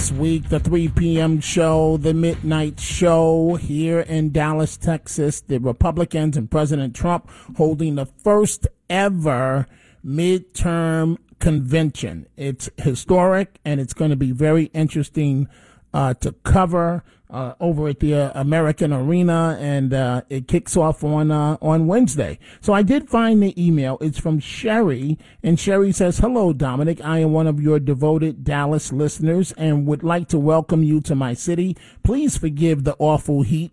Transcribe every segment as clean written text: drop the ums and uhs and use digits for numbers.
this week, the 3 p.m. show, the midnight show here in Dallas, Texas. The Republicans and President Trump holding the first ever midterm convention. It's historic, and it's going to be very interesting to cover over at the American Arena, and it kicks off on Wednesday. So I did find the email. It's from Sherry, and Sherry says, "Hello, Dominic. I am one of your devoted Dallas listeners and would like to welcome you to my city. Please forgive the awful heat."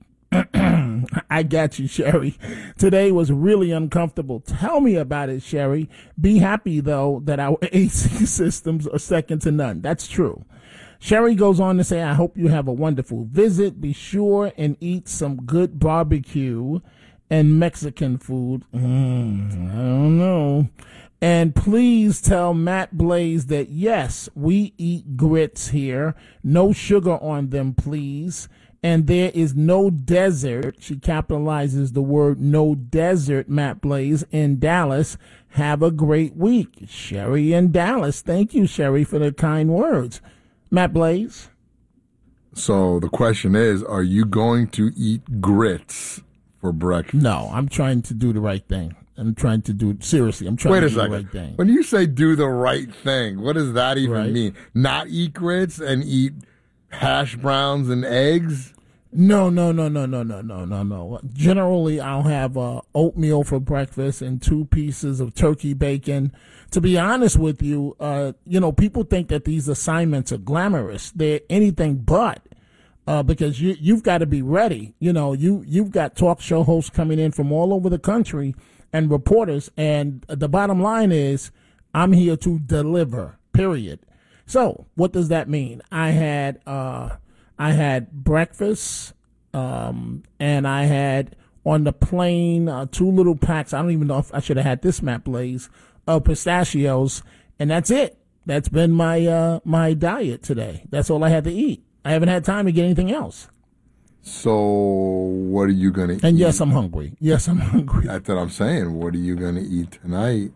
I got you, Sherry. Today was really uncomfortable. Tell me about it, Sherry. Be happy, though, that our AC systems are second to none. That's true. Sherry goes on to say, "I hope you have a wonderful visit. Be sure and eat some good barbecue and Mexican food." I don't know. "And please tell Matt Blaze that, yes, we eat grits here. No sugar on them, please. And there is no desert." She capitalizes the word "no desert," Matt Blaze, "in Dallas. Have a great week." Sherry in Dallas. Thank you, Sherry, for the kind words. Matt Blaze. So the question is, are you going to eat grits for breakfast? No, I'm trying to do the right thing. I'm trying to do, seriously, I'm trying to do the right thing. When you say do the right thing, what does that even mean? Not eat grits and eat hash browns and eggs? No. Generally, I'll have oatmeal for breakfast and 2 pieces of turkey bacon. To be honest with you, people think that these assignments are glamorous. They're anything but, because you've got to be ready. You've got talk show hosts coming in from all over the country and reporters. And the bottom line is, I'm here to deliver, period. So what does that mean? I had breakfast, and I had on the plane 2 little packs. I don't even know if I should have had this, Matt Blaze, of pistachios, and that's it. That's been my my diet today. That's all I had to eat. I haven't had time to get anything else. So what are you going to eat? And yes, I'm hungry. Yes, I'm hungry. That's what I'm saying. What are you going to eat tonight?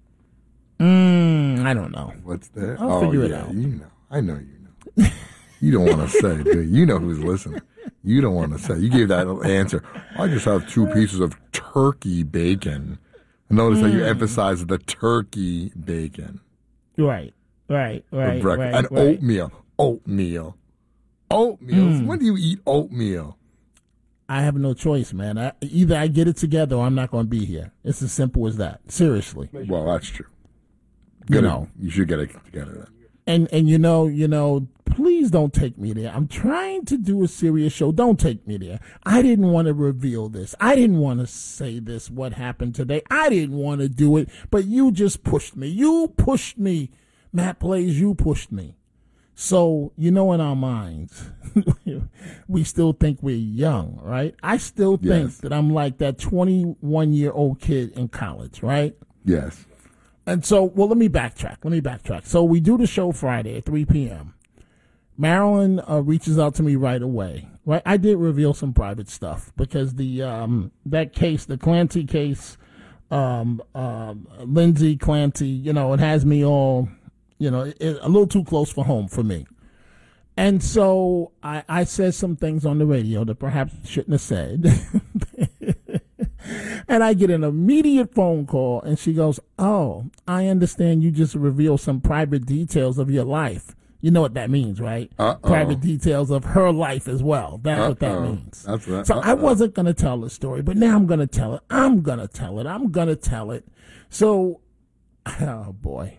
I don't know. What's that? I'll figure it out. You know. I know you know. You don't want to say, do you? You know who's listening. You don't want to say. You gave that answer. I just have 2 pieces of turkey bacon. Notice how you emphasize the turkey bacon. Right. And oatmeal. Oatmeal. When do you eat oatmeal? I have no choice, man. Either I get it together or I'm not going to be here. It's as simple as that. Seriously. Well, that's true. You should get it together then. And please don't take me there. I'm trying to do a serious show. Don't take me there. I didn't want to reveal this. I didn't want to say this, what happened today. I didn't want to do it, but you just pushed me. You pushed me. Matt Blaze, you pushed me. So, in our minds, we still think we're young, right? I still think that I'm like that 21-year-old kid in college, right? Yes. And so, let me backtrack. So we do the show Friday at 3 p.m. Marilyn reaches out to me right away. Right, I did reveal some private stuff because that case, the Clancy case, Lindsay Clancy, it has me all, a little too close for home for me. And so I said some things on the radio that perhaps shouldn't have said. And I get an immediate phone call, and she goes, "Oh, I understand you just revealed some private details of your life." You know what that means, right? Private details of her life as well. That's what that means. That's right. So I wasn't going to tell the story, but now I'm going to tell it. I'm going to tell it. So, oh boy.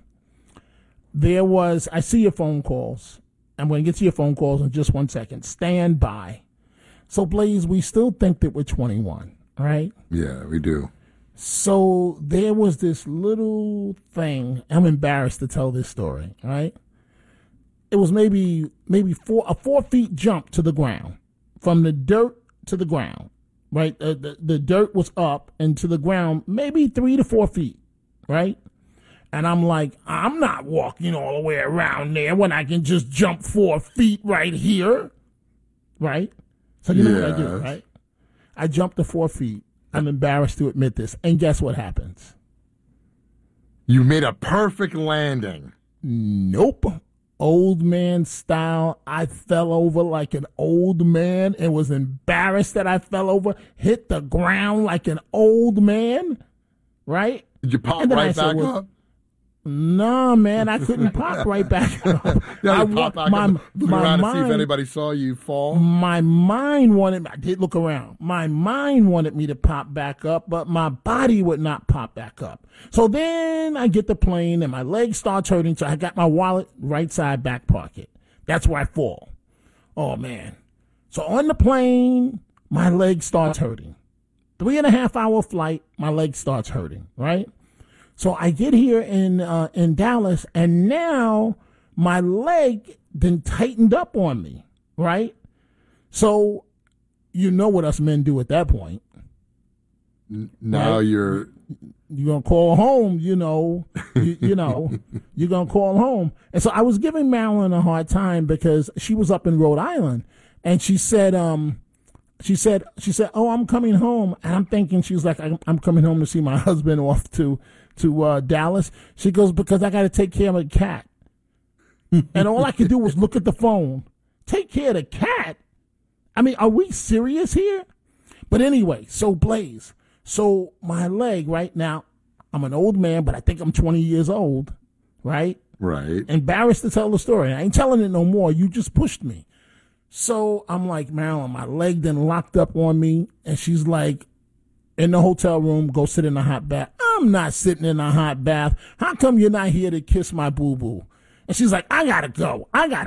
I see your phone calls. I'm going to get to your phone calls in just 1 second. Stand by. So, Blaze, we still think that we're 21, right? Yeah, we do. So there was this little thing. I'm embarrassed to tell this story, right? It was maybe a 4 feet jump to the ground, from the dirt to the ground, right? The dirt was up and to the ground, maybe 3 to 4 feet, right? And I'm like, I'm not walking all the way around there when I can just jump 4 feet right here, right? So you know what I do, right? I jumped the 4 feet. I'm embarrassed to admit this. And guess what happens? You made a perfect landing. Nope. old man style. I fell over like an old man and was embarrassed that I fell over, hit the ground like an old man, right? Did you pop And then I right said, back well, up? No, man, I couldn't pop right back up. Yeah, you pop back up, look around to see if anybody saw you fall. My mind wanted, I did look around. My mind wanted me to pop back up, but my body would not pop back up. So then I get the plane and my leg starts hurting. So I got my wallet right side back pocket. That's where I fall. Oh, man. So on the plane, my leg starts hurting. 3.5 hour flight, my leg starts hurting, right? So I get here in Dallas, and now my leg then tightened up on me, right? So you know what us men do at that point. Now right? you're gonna call home, you know, you're gonna call home. And so I was giving Marilyn a hard time because she was up in Rhode Island, and she said, "Oh, I'm coming home," and I'm thinking she's like, "I'm coming home to see my husband off to Dallas." She goes, "Because I got to take care of a cat." And all I could do was look at the phone. Take care of the cat? I mean, are we serious here? But anyway, so Blaze. So my leg right now, I'm an old man, but I think I'm 20 years old, right? right. Embarrassed to tell the story. I ain't telling it no more. You just pushed me. So I'm like, Marilyn, my leg then locked up on me, and she's like, in the hotel room, go sit in a hot bath. I'm not sitting in a hot bath. How come you're not here to kiss my boo-boo? And she's like, I gotta go.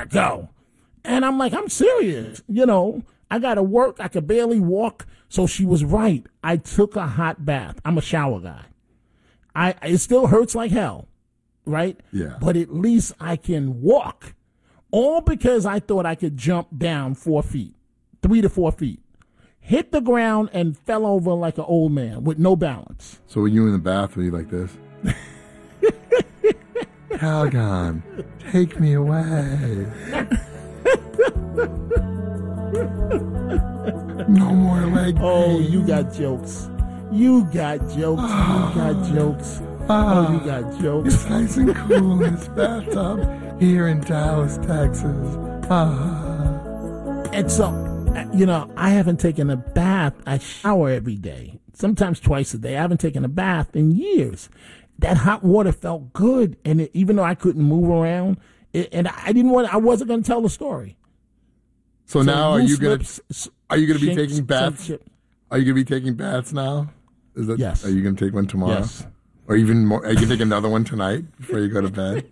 And I'm like, I'm serious. I gotta work. I could barely walk. So she was right. I took a hot bath. I'm a shower guy. It still hurts like hell, right? Yeah. But at least I can walk. All because I thought I could jump down 4 feet, 3 to 4 feet. Hit the ground and fell over like an old man with no balance. So when you in the bath, were you like this? Calgon, take me away. No more leg pain. Oh, you got jokes. You got jokes. Oh, you got jokes. It's nice and cool in this bathtub here in Dallas, Texas. And so, I haven't taken a bath. I shower every day, sometimes twice a day. I haven't taken a bath in years. That hot water felt good, and even though I couldn't move around, I wasn't going to tell the story. So now, are you going to be taking baths? Are you going to be taking baths now? Yes. Are you going to take one tomorrow? Yes. Or even more? Are you going to take another one tonight before you go to bed?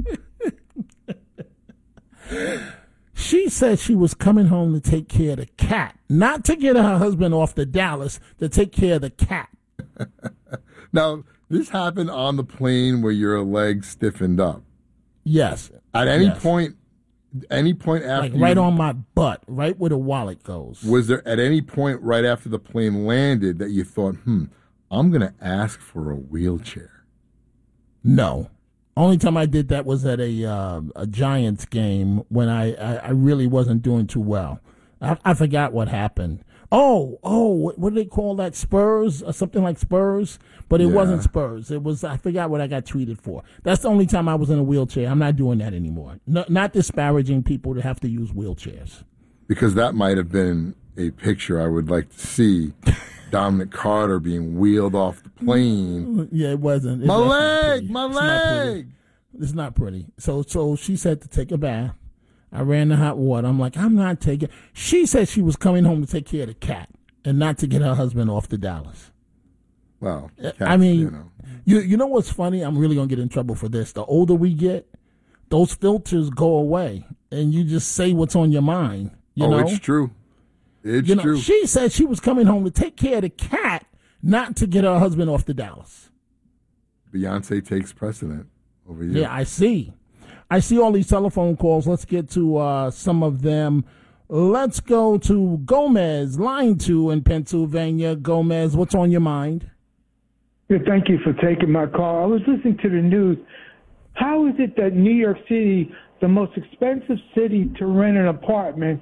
She said she was coming home to take care of the cat, not to get her husband off to Dallas, to take care of the cat. Now, this happened on the plane where your leg stiffened up. Yes. At any point after, like right on my butt, right where the wallet goes. Was there at any point right after the plane landed that you thought, I'm going to ask for a wheelchair? No. Only time I did that was at a Giants game when I really wasn't doing too well. I forgot what happened. Oh, what do they call that? Spurs or something like Spurs? But it wasn't Spurs. It was, I forgot what I got treated for. That's the only time I was in a wheelchair. I'm not doing that anymore. No, not disparaging people to have to use wheelchairs. Because that might have been a picture I would like to see. Dominic Carter being wheeled off the plane. Yeah, it wasn't. My leg! It's not pretty. So she said to take a bath. I ran the hot water. I'm like, I'm not taking. She said she was coming home to take care of the cat and not to get her husband off to Dallas. Well, I mean, you know what's funny? I'm really going to get in trouble for this. The older we get, those filters go away and you just say what's on your mind. You know? It's true. It's true. She said she was coming home to take care of the cat, not to get her husband off to Dallas. Beyonce takes precedent over you. Yeah, I see all these telephone calls. Let's get to some of them. Let's go to Gomez, line 2 in Pennsylvania. Gomez, what's on your mind? Yeah, thank you for taking my call. I was listening to the news. How is it that New York City, the most expensive city to rent an apartment,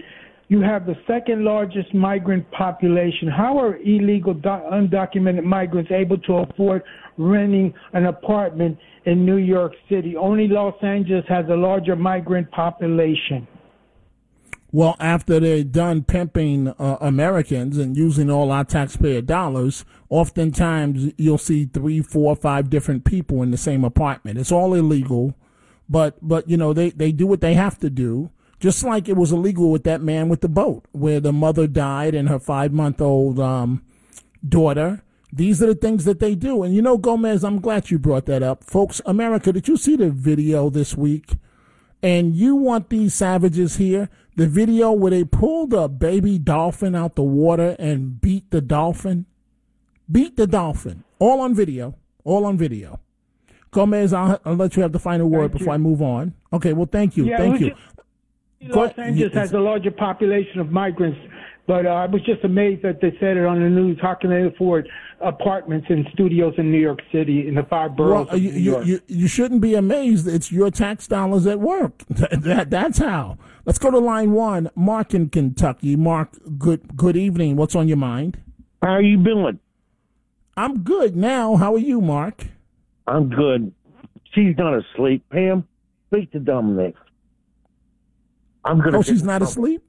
you have the second largest migrant population. How are illegal, undocumented migrants able to afford renting an apartment in New York City? Only Los Angeles has a larger migrant population. Well, after they're done pimping Americans and using all our taxpayer dollars, oftentimes you'll see 3, 4, 5 different people in the same apartment. It's all illegal, but you know they do what they have to do. Just like it was illegal with that man with the boat, where the mother died and her 5-month-old daughter. These are the things that they do. And you know, Gomez, I'm glad you brought that up, folks. America, did you see the video this week? And you want these savages here? The video where they pulled a baby dolphin out the water and beat the dolphin? Beat the dolphin. All on video. All on video. Gomez, I'll let you have the final word before I move on. Okay, well, thank you. Thank you. Los Angeles has a larger population of migrants, but I was just amazed that they said it on the news. How can they afford apartments and studios in New York City in the 5 boroughs of New York? You shouldn't be amazed. It's your tax dollars at work. That's how. Let's go to line 1. Mark in Kentucky. Mark, good evening. What's on your mind? How are you doing? I'm good now. How are you, Mark? I'm good. She's not asleep. Pam, speak to Dominic. I'm gonna. Oh, she's not asleep?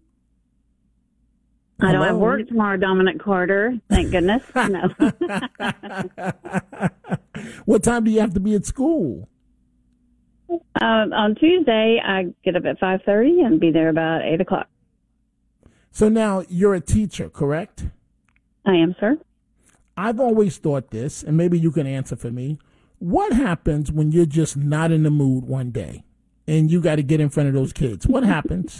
I don't have work tomorrow, Dominic Carter. Thank goodness. No. What time do you have to be at school? On Tuesday, I get up at 5:30 and be there about 8 o'clock. So now you're a teacher, correct? I am, sir. I've always thought this, and maybe you can answer for me. What happens when you're just not in the mood one day and you got to get in front of those kids? What happens?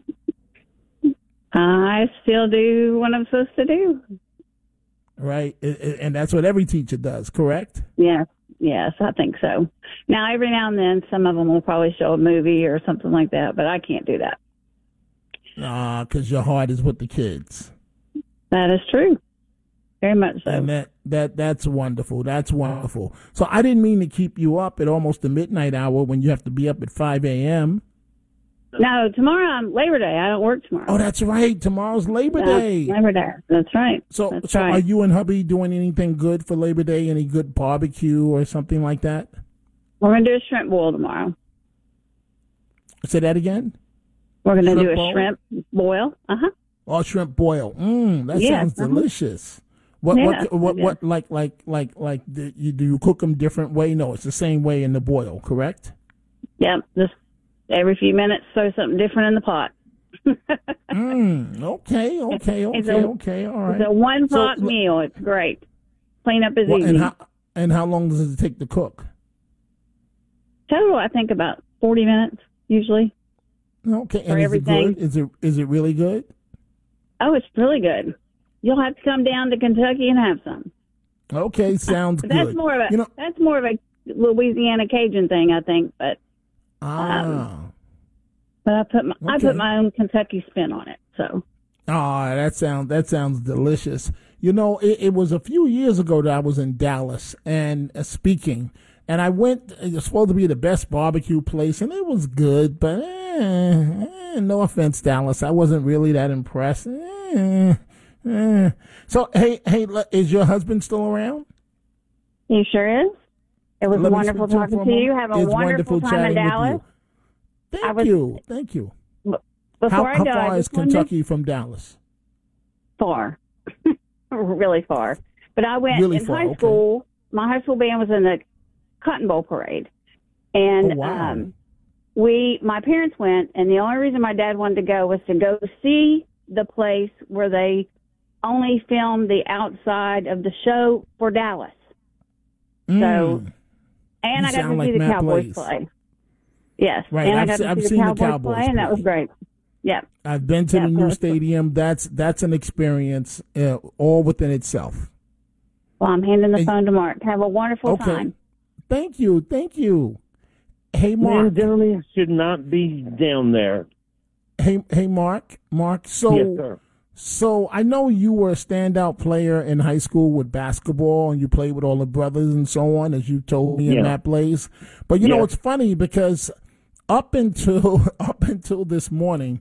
I still do what I'm supposed to do. Right? And that's what every teacher does, correct? Yes, I think so. Now, every now and then, some of them will probably show a movie or something like that, but I can't do that. Because your heart is with the kids. That is true. Very much so. And that's wonderful. That's wonderful. So I didn't mean to keep you up at almost the midnight hour when you have to be up at 5 a.m. No, tomorrow I'm Labor Day. I don't work tomorrow. Oh, that's right. Tomorrow's Labor Day. Labor Day. That's right. So are you and hubby doing anything good for Labor Day? Any good barbecue or something like that? We're going to do a shrimp boil tomorrow. Say that again? We're going to do a shrimp boil. Uh-huh. Oh, shrimp boil. That sounds delicious. What do you cook them different way? No, it's the same way in the boil, correct? Yep. Just every few minutes, throw something different in the pot. Okay. All right. It's a one-pot meal. It's great. Clean up is easy. And how long does it take to cook? Total, I think about 40 minutes, usually. Okay. And is everything. It good? Is it really good? Oh, it's really good. You'll have to come down to Kentucky and have some. Okay, sounds good. That's more of a Louisiana Cajun thing, I think. But but I put my own Kentucky spin on it. So. That sounds delicious. You know, it was a few years ago that I was in Dallas and speaking, and I went. It was supposed to be the best barbecue place, and it was good, but no offense, Dallas, I wasn't really that impressed. So, hey, is your husband still around? He sure is. It was wonderful talking to you. Have a wonderful time in Dallas. Thank you. How far is Kentucky from Dallas? Far. Really far. But I went in high school. My high school band was in the Cotton Bowl parade. And my parents went, and the only reason my dad wanted to go was to go see the place where they only filmed the outside of the show for Dallas. So, and I got to see the Cowboys play. Yes, right. And I've seen the Cowboys play, and that was great. Yeah, I've been to the new stadium. That's an experience all within itself. Well, I'm handing the phone to Mark. Have a wonderful time. Thank you. Hey, Mark. Gentlemen should not be down there. Hey, Mark. So, yes, sir. So I know you were a standout player in high school with basketball, and you played with all the brothers and so on, as you told me in Matt Blaze. But you know, it's funny because up until this morning,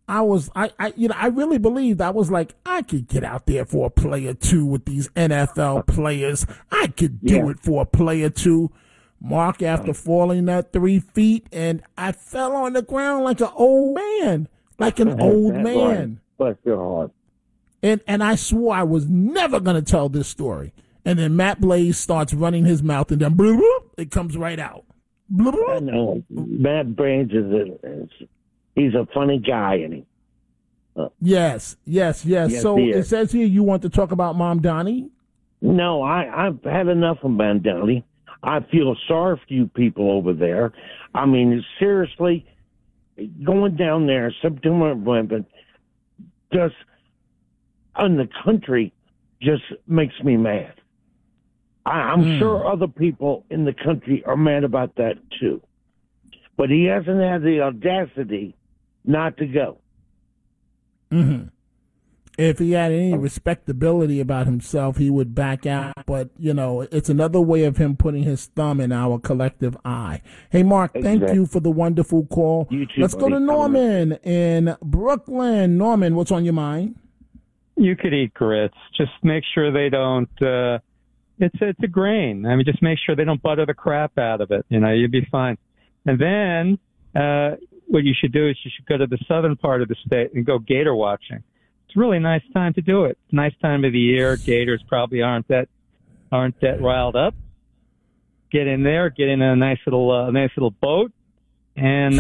I really believed. I was like, I could get out there for a play or two with these NFL players. I could do it for a play or two. Mark, after falling that 3 feet, and I fell on the ground like an old man, man. Bless your heart. And I swore I was never going to tell this story. And then Matt Blaze starts running his mouth, and then bloop, bloop, it comes right out. Bloop, bloop. I know. Matt Blaze he's a funny guy, and he. Yes. So it says here you want to talk about Mom Donnie? No, I've had enough of Mom Donnie. I feel sorry for you people over there. I mean, seriously, going down there September 11th, just in the country, just makes me mad. I'm sure other people in the country are mad about that too. But he hasn't had the audacity not to go. Mm-hmm. If he had any respectability about himself, he would back out. But, it's another way of him putting his thumb in our collective eye. Hey, Mark, thank you for the wonderful call. You too, Let's go to Norman in Brooklyn. Norman, what's on your mind? You could eat grits. Just make sure they don't, it's a grain. I mean, just make sure they don't butter the crap out of it. You'll be fine. And then what you should do is you should go to the southern part of the state and go gator watching. It's a really nice time to do it. Nice time of the year. Gators probably aren't that riled up. Get in there, get in a nice little boat, and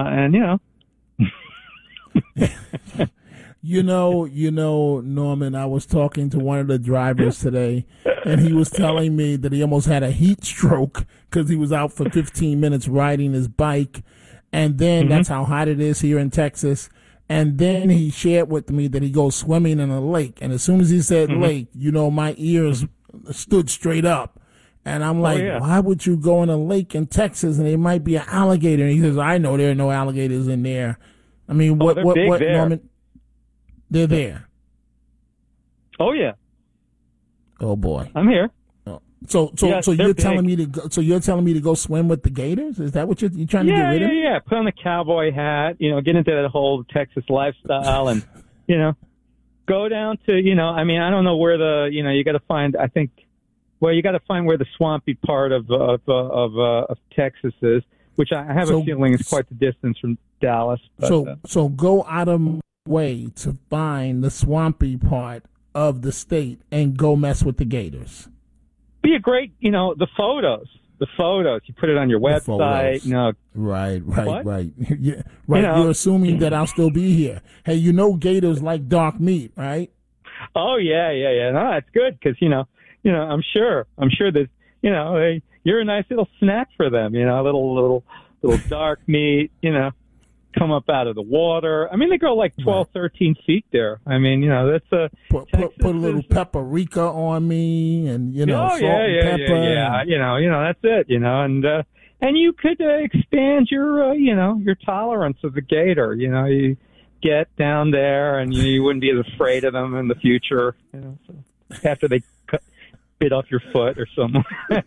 Norman, I was talking to one of the drivers today, and he was telling me that he almost had a heat stroke because he was out for 15 minutes riding his bike, and then that's how hot it is here in Texas. And then he shared with me that he goes swimming in a lake. And as soon as he said lake, my ears stood straight up. And I'm like, why would you go in a lake in Texas and there might be an alligator? And he says, I know there are no alligators in there. I mean, what, Norman? They're there. Oh, yeah. Oh, boy. I'm here. So you're telling me to go? So you're telling me to go swim with the gators? Is that what you're trying to get rid of? Yeah. Put on the cowboy hat. Get into that whole Texas lifestyle, and go down to I mean, I don't know where you got to find. I think you got to find where the swampy part of Texas is, which I have a feeling is quite the distance from Dallas. But, so go out of my way to find the swampy part of the state and go mess with the gators. Be a great, the photos. You put it on your website. Right. Yeah, right. You're assuming that I'll still be here. Hey, gators like dark meat, right? Oh yeah. No, that's good because I'm sure that you're a nice little snack for them. A little dark meat. Come up out of the water. I mean, they grow like 12, 13 feet there. I mean, that's a put a little paprika on me, and salt and pepper. Yeah. That's it. And you could expand your tolerance of the gator. You get down there, and you wouldn't be as afraid of them in the future. So after they bit off your foot or something.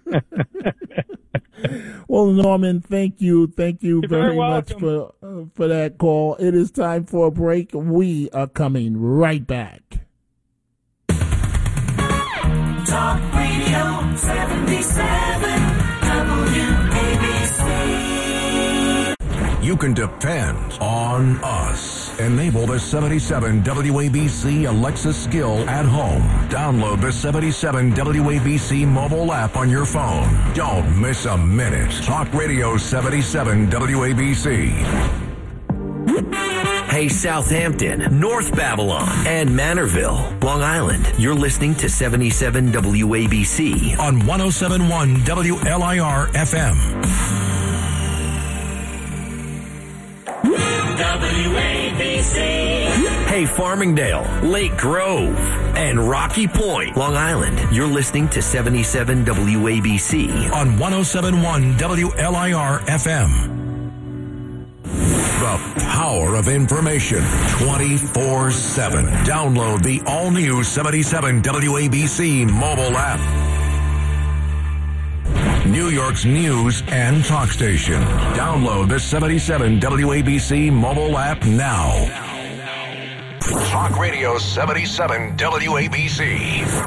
Well, Norman, thank you very much for that call. It is time for a break. We are coming right back. Talk Radio 77 WABC. You can depend on us. Enable the 77 WABC Alexa skill at home. Download the 77 WABC mobile app on your phone. Don't miss a minute. Talk Radio 77 WABC. Hey, Southampton, North Babylon, and Manorville, Long Island. You're listening to 77 WABC on 107.1 WLIR FM. WABC. Hey, Farmingdale, Lake Grove, and Rocky Point, Long Island. You're listening to 77 WABC on 107.1 WLIR FM. The power of information 24/7. Download the all-new 77 WABC mobile app. New York's news and talk station. Download the 77 WABC mobile app now. Talk Radio 77 WABC.